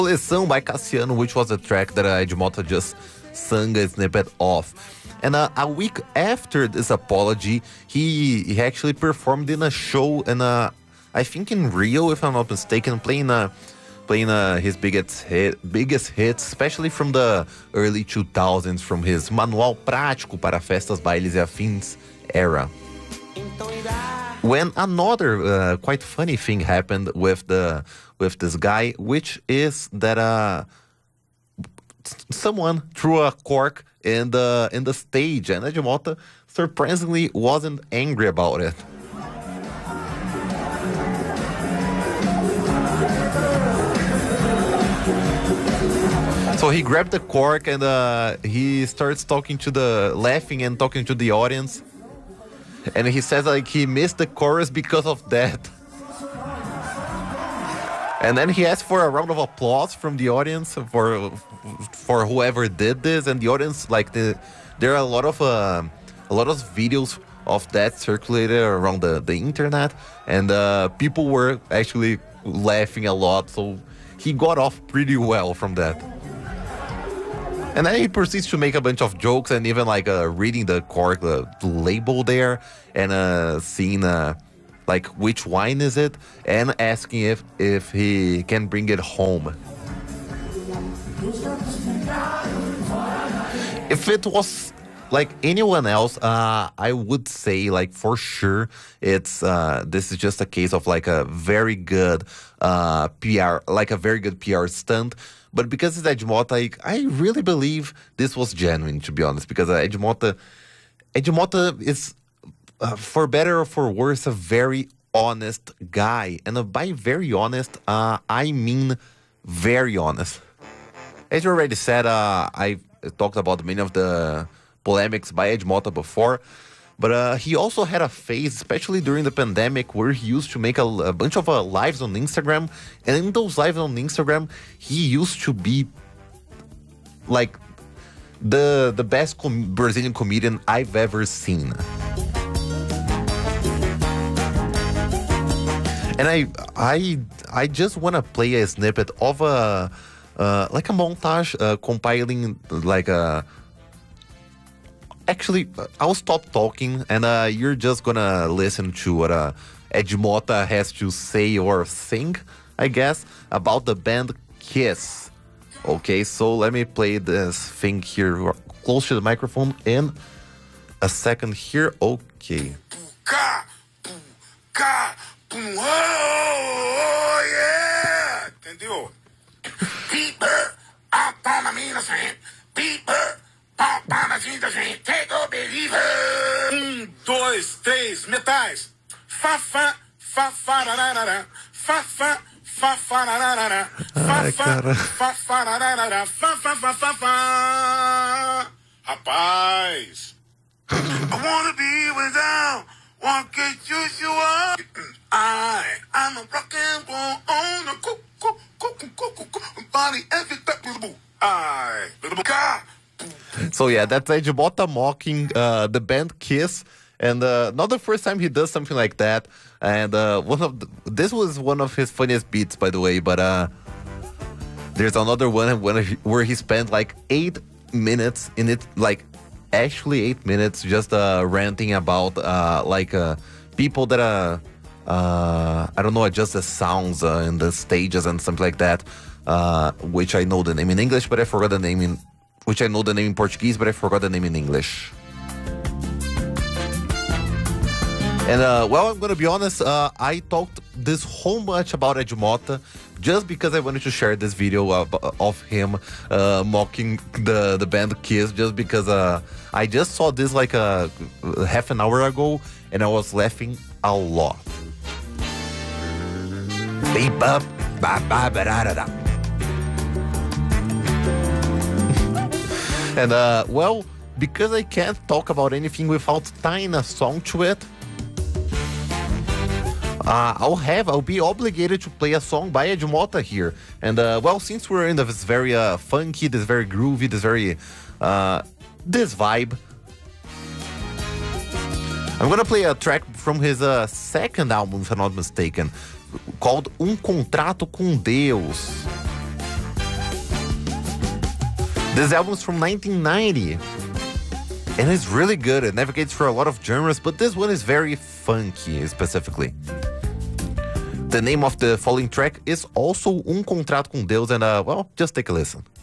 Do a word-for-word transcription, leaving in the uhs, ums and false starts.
Coleção by Cassiano, which was a track that uh, Edmota just sung a snippet of. And uh, a week after this apology, he, he actually performed in a show in a, I think in Rio, if I'm not mistaken, playing a, playing uh, his biggest hit, biggest hits, especially from the early two thousands, from his Manual Prático para Festas, Bailes e Afins era. When another uh, quite funny thing happened with the with this guy, which is that uh, someone threw a cork in the in the stage, and Edmota surprisingly wasn't angry about it. So he grabbed the cork and uh, he starts talking to the, laughing and talking to the audience. And he says like he missed the chorus because of that. And then he asked for a round of applause from the audience for for whoever did this. And the audience, like the, there are a lot of uh, a lot of videos of that circulated around the, the internet, and uh, people were actually laughing a lot. So he got off pretty well from that. And then he proceeds to make a bunch of jokes and even like uh, reading the cork, the label there, and uh, seeing uh, like which wine is it, and asking if if he can bring it home. If it was like anyone else, uh, I would say like for sure it's uh, this is just a case of like a very good uh, P R, like a very good P R stunt. But because it's Edmota, I, I really believe this was genuine, to be honest. Because uh, Edmota, Edmota is, uh, for better or for worse, a very honest guy. And uh, by very honest, uh, I mean very honest. As you already said, uh, I talked about many of the polemics by Edmota before. But uh, he also had a phase, especially during the pandemic, where he used to make a, a bunch of uh, lives on Instagram. And in those lives on Instagram, he used to be like the the best com Brazilian comedian I've ever seen. And I I I just want to play a snippet of a uh, like a montage uh, compiling like a. Actually, I'll stop talking, and uh, you're just gonna listen to what uh, Edmota has to say or sing, I guess, about the band Kiss. Okay, so let me play this thing here close to the microphone in a second here. Okay. Oh, yeah! Entendeu? Beeper, up on the mean beeper. Take a believer. Um, dois, três, metais. Fa, fa, fa, fa, rarara. Fa, fa, fa, fa, rarara. Fa, fa, fa, fa, rarara. Fa, fa, fa, fa, fa. Rapaz. I wanna be without. Want to get you, you up. I, I'm a rock and roll on a cook, cook, cook, cook, cook, body, every step, little boo. I, little boo. God. So yeah, that's Edmota mocking uh, the band Kiss, and uh, not the first time he does something like that. And uh, one of the, this was one of his funniest beats, by the way. But uh, there's another one when he, where he spent like eight minutes in it, like actually eight minutes, just uh, ranting about uh, like uh, people that uh, uh, I don't know, adjust the sounds uh, in the stages and something like that. Uh, which I know the name in English, but I forgot the name in. Which I know the name in Portuguese, but I forgot the name in English. And, uh, well, I'm gonna be honest, uh, I talked this whole much about Edmota just because I wanted to share this video of, of him uh, mocking the, the band Kiss, just because uh, I just saw this like a, a half an hour ago, and I was laughing a lot. And, uh, well, because I can't talk about anything without tying a song to it, uh, I'll have, I'll be obligated to play a song by Edmota here. And, uh, well, since we're in this very uh, funky, this very groovy, this very, uh, this vibe, I'm gonna play a track from his uh, second album, if I'm not mistaken, called Um Contrato com Deus. This album's from nineteen ninety. And it's really good. It navigates for a lot of genres, but this one is very funky, specifically. The name of the following track is also Um Contrato com Deus, and uh, well, just take a listen.